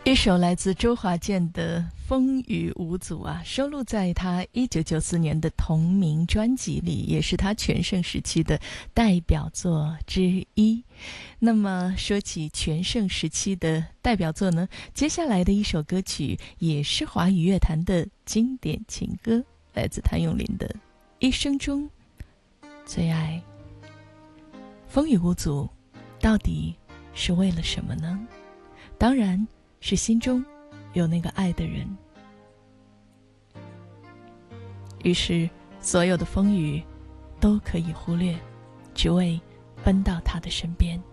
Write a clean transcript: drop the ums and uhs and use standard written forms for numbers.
一首来自周华健的《风雨无阻》啊，收录在他1994年的同名专辑里，也是他全盛时期的代表作之一。那么说起全盛时期的代表作呢，接下来的一首歌曲也是华语乐坛的经典情歌，来自谭咏麟的《一生中最爱》。风雨无阻到底是为了什么呢？当然是心中有那个爱的人，于是所有的风雨都可以忽略，只为奔到他的身边。